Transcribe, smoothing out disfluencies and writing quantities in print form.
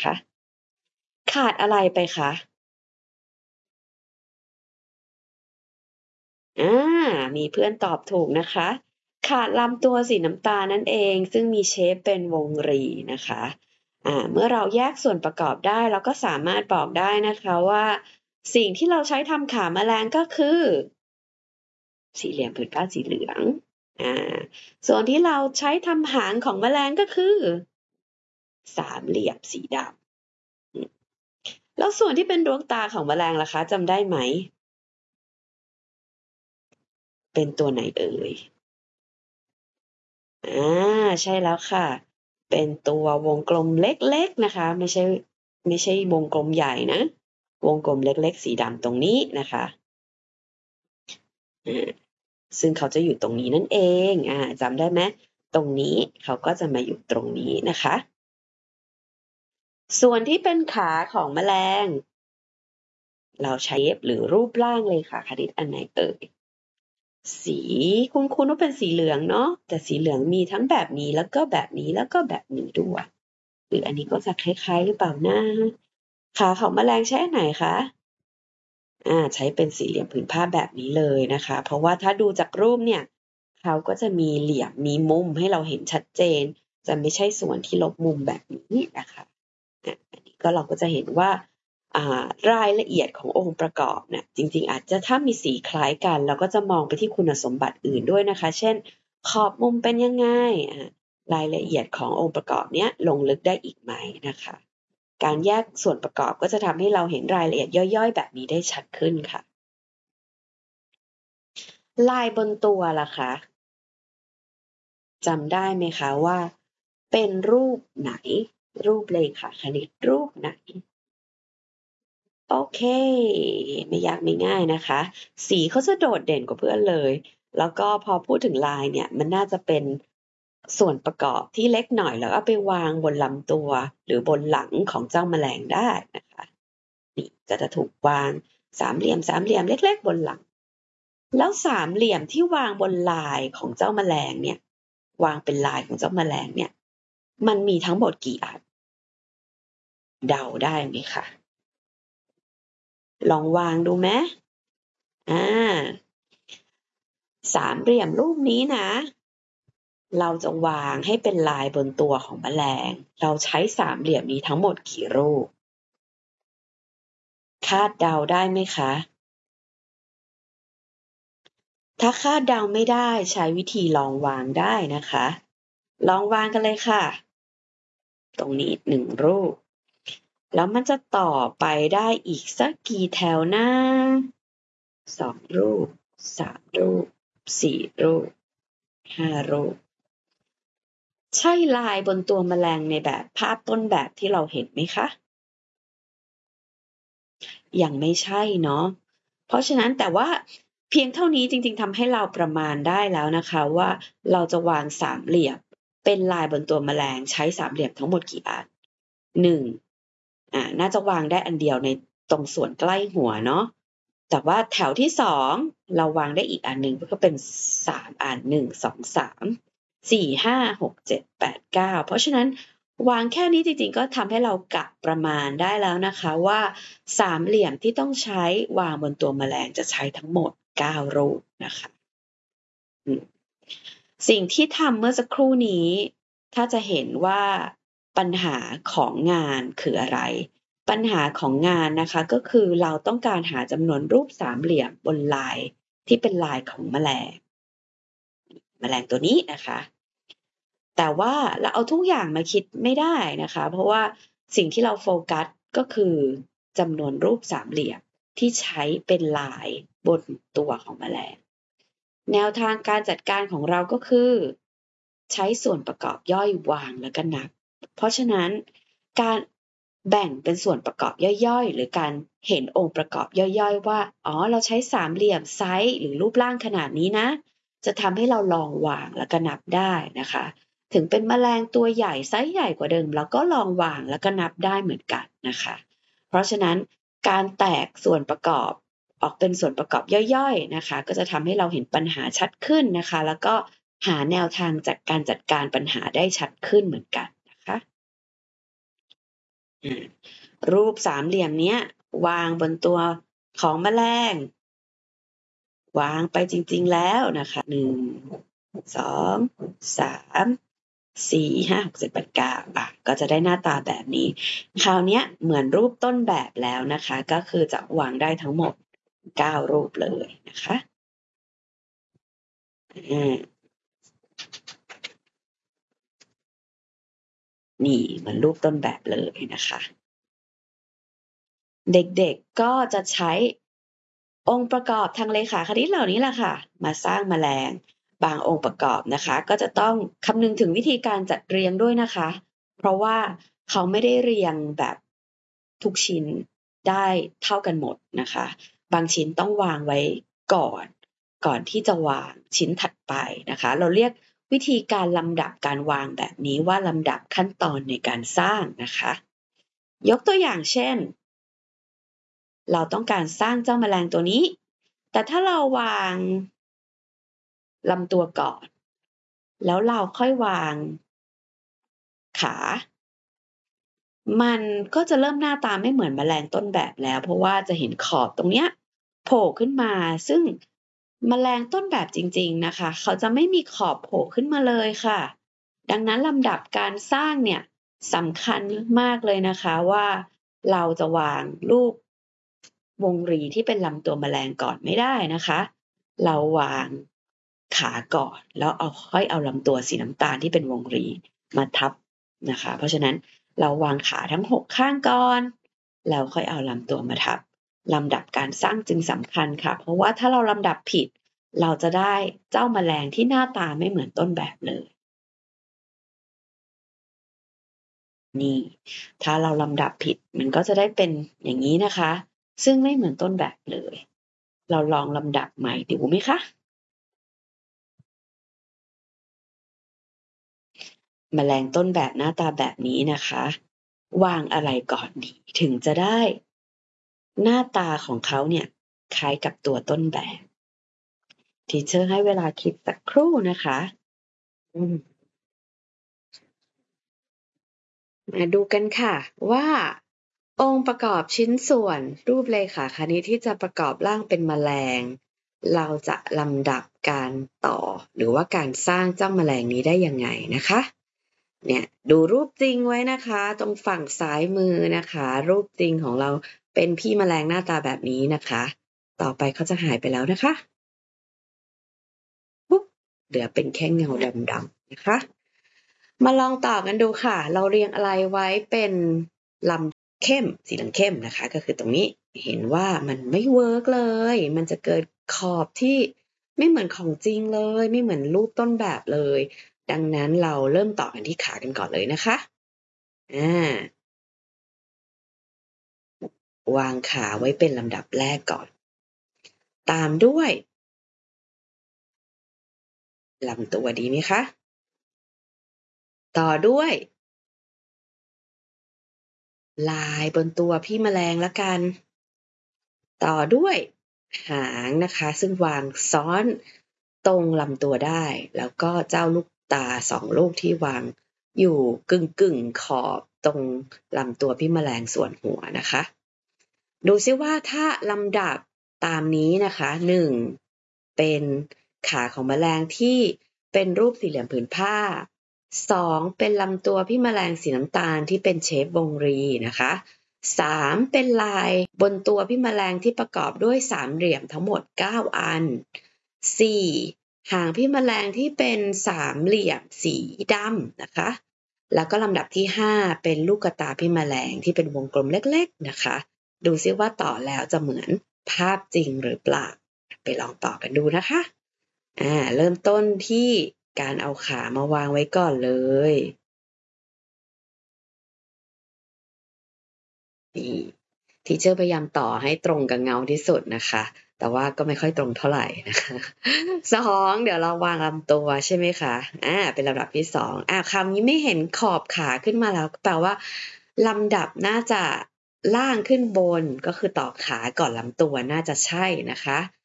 นะคะขาดอะไรไปคะมีเพื่อนตอบถูกนะคะขาดลำตัวสีน้ำตาลนั่นเองซึ่งมีเชฟเป็นวงรีนะคะเมื่อเราแยกส่วนประกอบได้เราก็สามารถบอกได้นะคะว่าสิ่งที่เราใช้ทำขาแมลงก็คือสี่เหลี่ยมผืนผ้าสีเหลืองส่วนที่เราใช้ทำหางของแมลงก็คือสามเหลี่ยมสีดำแล้วส่วนที่เป็นดวงตาของแมลงล่ะคะจำได้ไหมเป็นตัวไหนเอ่ยใช่แล้วค่ะเป็นตัววงกลมเล็กๆนะคะไม่ใช่วงกลมใหญ่นะวงกลมเล็กๆสีดำตรงนี้นะคะซึ่งเขาจะอยู่ตรงนี้นั่นเองจำได้ไหมตรงนี้เขาก็จะมาอยู่ตรงนี้นะคะส่วนที่เป็นขาของแมลงเราใช้หรือรูปร่างเลยค่ะคณิตอันไหนเอ่ยสีคุ้นๆว่าเป็นสีเหลืองเนาะแต่สีเหลืองมีทั้งแบบนี้แล้วก็แบบนี้แล้วก็แบบนี้ด้วยหรืออันนี้ก็จะคล้ายๆหรือเปล่านะขาของแมลงใช้อันไหนคะใช้เป็นสี่เหลี่ยมผืนผ้าแบบนี้เลยนะคะเพราะว่าถ้าดูจากรูปเนี่ยเขาก็จะมีเหลี่ยมมีมุมให้เราเห็นชัดเจนจะไม่ใช่ส่วนที่ลบมุมแบบนี้นะคะอันนี้ก็เราก็จะเห็นว่ารายละเอียดขององค์ประกอบเนี่ยจริงๆอาจจะถ้ามีสีคล้ายกันเราก็จะมองไปที่คุณสมบัติอื่นด้วยนะคะเช่นขอบมุมเป็นยังไงรายละเอียดขององค์ประกอบเนี้ยลงลึกได้อีกไหมนะคะการแยกส่วนประกอบก็จะทำให้เราเห็นรายละเอียดย่อยๆแบบนี้ได้ชัดขึ้นค่ะลายบนตัวล่ะคะจำได้ไหมคะว่าเป็นรูปไหนรูปเลขาคณิตรูปไหน โอเคไม่ยากไม่ง่ายนะคะสีเขาจะโดดเด่นกว่าเพื่อนเลยแล้วก็พอพูดถึงลายเนี่ยมันน่าจะเป็นส่วนประกอบที่เล็กหน่อยแล้วเอาไปวางบนลำตัวหรือบนหลังของเจ้าแมลงได้นะคะนี่ก็จะถูกวางสามเหลี่ยมเล็กๆบนหลังแล้วสามเหลี่ยมที่วางบนลายของเจ้าแมลงเนี่ยวางเป็นลายของเจ้าแมลงเนี่ยมันมีทั้งหมดกี่อันเดาได้ไหมคะลองวางดูไหมอ่า สามเหลี่ยมรูปนี้นะเราจะวางให้เป็นลายบนตัวของแมลงเราใช้สามเหลี่ยมนี้ทั้งหมดกี่รูปคาดเดาได้ไหมคะถ้าคาดเดาไม่ได้ใช้วิธีลองวางได้นะคะลองวางกันเลยค่ะตรงนี้หนึ่งรูปแล้วมันจะต่อไปได้อีกสักกี่แถวนะสองรูปสามรูปสี่รูปห้ารูป ใช่ลายบนตัวแมลงในแบบภาพต้นแบบที่เราเห็นไหมคะยังไม่ใช่เนาะเพราะฉะนั้นแต่ว่าเพียงเท่านี้จริงๆทำให้เราประมาณได้แล้วนะคะว่าเราจะวางสามเหลี่ยมเป็นลายบนตัวแมลงใช้สามเหลี่ยมทั้งหมดกี่อัน1น่าจะวางได้อันเดียวในตรงส่วนใกล้หัวเนาะแต่ว่าแถวที่2เราวางได้อีกอันหนึ่งก็เป็น3อัน1 2 3 4 5 6 7 8 9เพราะฉะนั้นวางแค่นี้จริงๆก็ทำให้เรากะประมาณได้แล้วนะคะว่าสามเหลี่ยมที่ต้องใช้วางบนตัวแมลงจะใช้ทั้งหมด9รูปนะคะอืม สิ่งที่ทำเมื่อสักครู่นี้ถ้าจะเห็นว่าปัญหาของงานคืออะไรปัญหาของงานนะคะก็คือเราต้องการหาจำนวนรูปสามเหลี่ยมบนลายที่เป็นลายของแมลงตัวนี้นะคะแต่ว่าเราเอาทุกอย่างมาคิดไม่ได้นะคะเพราะว่าสิ่งที่เราโฟกัสก็คือจำนวนรูปสามเหลี่ยมที่ใช้เป็นลายบนตัวของแมลง แนวทางการจัดการของเราก็คือใช้ส่วนประกอบย่อยวางแล้วก็นับเพราะฉะนั้นการแบ่งเป็นส่วนประกอบย่อยๆหรือการเห็นองค์ประกอบย่อยๆว่าเราใช้สามเหลี่ยมไซส์หรือรูปร่างขนาดนี้นะจะทำให้เราลองวางแล้วก็นับได้นะคะถึงเป็นแมลงตัวใหญ่ไซส์ใหญ่กว่าเดิมเราก็ลองวางแล้วก็นับได้เหมือนกันนะคะเพราะฉะนั้นการแตกส่วนประกอบ ออกเป็นส่วนประกอบย่อยๆนะคะก็จะทำให้เราเห็นปัญหาชัดขึ้นนะคะแล้วก็หาแนวทางจากการจัดการปัญหาได้ชัดขึ้นเหมือนกันนะคะรูปสามเหลี่ยมเนี้ยวางบนตัวของแมลงวางไปจริงๆแล้วนะคะ1 2 3 4 5 6 7 8 9ก็จะได้หน้าตาแบบนี้คราวนี้เหมือนรูปต้นแบบแล้วนะคะก็คือจะวางได้ทั้งหมด9รูปเลยนะคะนี่เหมือนรูปต้นแบบเลยนะคะเด็กๆก็จะใช้องค์ประกอบทางเลขาคณิตเหล่านี้แหละค่ะมาสร้างแมลงบางองค์ประกอบนะคะก็จะต้องคำนึงถึงวิธีการจัดเรียงด้วยนะคะเพราะว่าเขาไม่ได้เรียงแบบทุกชิ้นได้เท่ากันหมดนะคะบางชิ้นต้องวางไว้ก่อนที่จะวางชิ้นถัดไปนะคะเราเรียกวิธีการลำดับการวางแบบนี้ว่าลำดับขั้นตอนในการสร้างนะคะยกตัวอย่างเช่นเราต้องการสร้างเจ้าแมลงตัวนี้แต่ถ้าเราวางลำตัวก่อนแล้วเราค่อยวางขามันก็จะเริ่มหน้าตาไม่เหมือนแมลงต้นแบบแล้วเพราะว่าจะเห็นขอบตรงเนี้ยโผล่ขึ้นมาซึ่งแมลงต้นแบบจริงๆนะคะเขาจะไม่มีขอบโผล่ขึ้นมาเลยค่ะดังนั้นลำดับการสร้างเนี่ยสำคัญมากเลยนะคะว่าเราจะวางรูปวงรีที่เป็นลำตัวแมลงก่อนไม่ได้นะคะเราวางขาก่อนแล้วค่อยเอาลำตัวสีน้ำตาลที่เป็นวงรีมาทับนะคะเพราะฉะนั้นเราวางขาทั้ง6ข้างก่อนแล้วค่อยเอาลำตัวมาทับลำดับการสร้างจึงสำคัญค่ะเพราะว่าถ้าเราลำดับผิดเราจะได้เจ้าแมลงที่หน้าตาไม่เหมือนต้นแบบเลยนี่ถ้าเราลำดับผิดมันก็จะได้เป็นอย่างนี้นะคะซึ่งไม่เหมือนต้นแบบเลยเราลองลำดับใหม่ดูไหมคะแมลงต้นแบบหน้าตาแบบนี้นะคะวางอะไรก่อนดีถึงจะได้หน้าตาของเขาเนี่ยคล้ายกับตัวต้นแบบทีเชอร์ให้เวลาคิดสักครู่นะคะมาดูกันค่ะว่าองค์ประกอบชิ้นส่วนรูปเลขาคณิตที่จะประกอบร่างเป็นแมลงเราจะลำดับการต่อหรือว่าการสร้างเจ้าแมลงนี้ได้ยังไงนะคะเนี่ยดูรูปจริงไว้นะคะตรงฝั่งซ้ายมือนะคะรูปจริงของเราเป็นพี่แมลงหน้าตาแบบนี้นะคะต่อไปเขาจะหายไปแล้วนะคะปุ๊บเหลือเป็นแค่เงาดำๆนะคะมาลองต่อกันดูค่ะเราเรียงอะไรไว้เป็นลำเข้มสีเหลืองเข้มนะคะก็คือตรงนี้เห็นว่ามันไม่เวิร์กเลยมันจะเกิดขอบที่ไม่เหมือนของจริงเลยไม่เหมือนรูปต้นแบบเลยดังนั้นเราเริ่มต่อกันที่ขากันก่อนเลยนะคะวางขาไว้เป็นลำดับแรกก่อนตามด้วยลำตัวดีไหมคะต่อด้วยลายบนตัวพี่แมลงละกันต่อด้วยหางนะคะซึ่งวางซ้อนตรงลำตัวได้แล้วก็เจ้าลูกตา2ลูกที่วางอยู่กึ่งขอบตรงลำตัวพี่แมลงส่วนหัวนะคะดูซิว่าถ้าลำดับตามนี้นะคะ1เป็นขาของแมลงที่เป็นรูปสี่เหลี่ยมผืนผ้า2เป็นลำตัวพี่แมลงสีน้ำตาลที่เป็นเชฟวงรีนะคะ3เป็นลายบนตัวพี่แมลงที่ประกอบด้วยสามเหลี่ยมทั้งหมด9อัน4หางพี่แมลงที่เป็นสามเหลี่ยมสีดำนะคะแล้วก็ลำดับที่5เป็นลูกตาพี่แมลงที่เป็นวงกลมเล็กๆนะคะดูซิว่าต่อแล้วจะเหมือนภาพจริงหรือเปล่าไปลองต่อกันดูนะคะเริ่มต้นที่การเอาขามาวางไว้ก่อนเลยนี่ทีเชอร์พยายามต่อให้ตรงกับเงาที่สุดนะคะแต่ว่าก็ไม่ค่อยตรงเท่าไหร่นะคะ2เดี๋ยวเราวางลำตัวใช่ไหมคะเป็นลำดับที่2คราวนี้ไม่เห็นขอบขาขึ้นมาแล้วแปลว่าลำดับน่าจะล่างขึ้นบนก็คือต่อขาก่อนลำตัวน่าจะใช่นะคะ